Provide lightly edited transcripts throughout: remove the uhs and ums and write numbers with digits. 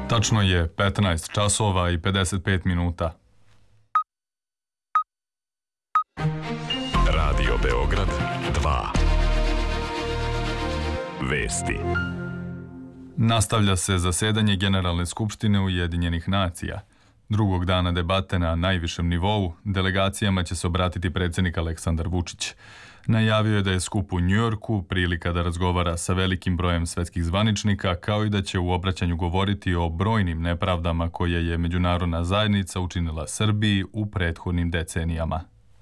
Tačno je 15 časova i 55 minuta. Radio Beograd 2. Vesti. Nastavlja se zasedanje Generalne skupštine Ujedinjenih nacija. Drugog dana debate na najvišem nivou delegacijama će se obratiti predsjednik Aleksandar Vučić. Najavio je da je skup u Njujorku prilika da razgovara sa velikim brojem svetskih zvaničnika, kao i da će u obraćanju govoriti o brojnim nepravdama koje je međunarodna zajednica učinila Srbiji u prethodnim decenijama.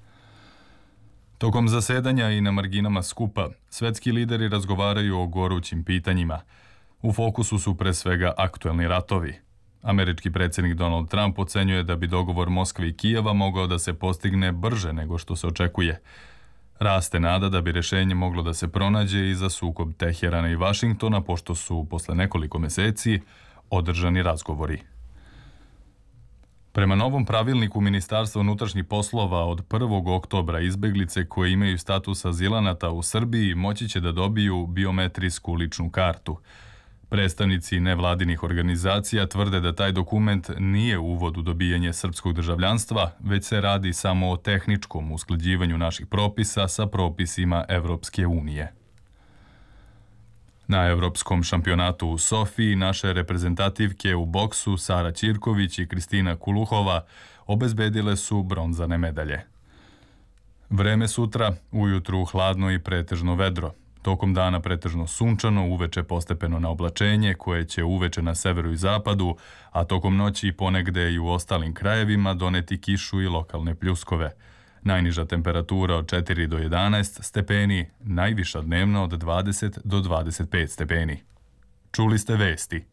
Tokom zasedanja i na marginama skupa, svetski lideri razgovaraju o gorućim pitanjima. U fokusu su pre svega aktuelni ratovi. Američki predsjednik Donald Trump ocenjuje da bi dogovor Moskve i Kijeva mogao da se postigne brže nego što se očekuje. Raste nada da bi rješenje moglo da se pronađe i za sukob Teherana i Vašingtona, pošto su posle nekoliko meseci održani razgovori. Prema novom pravilniku Ministarstva unutrašnjih poslova od 1. oktobra izbeglice koje imaju status azilanata u Srbiji moći će da dobiju biometrijsku ličnu kartu. Predstavnici nevladinih organizacija tvrde da taj dokument nije uvod u dobijanje srpskog državljanstva, već se radi samo o tehničkom usklađivanju naših propisa sa propisima Evropske unije. Na Evropskom šampionatu u Sofiji naše reprezentativke u boksu Sara Ćirković i Kristina Kuluhova obezbedile su bronzane medalje. Vreme sutra, ujutru hladno i pretežno vedro. Tokom dana pretežno sunčano, uveče postepeno na oblačenje koje će uveče na severu i zapadu, a tokom noći ponegde i u ostalim krajevima doneti kišu i lokalne pljuskove. Najniža temperatura od 4 do 11 stepeni, najviša dnevno od 20 do 25 stepeni. Čuli ste vesti.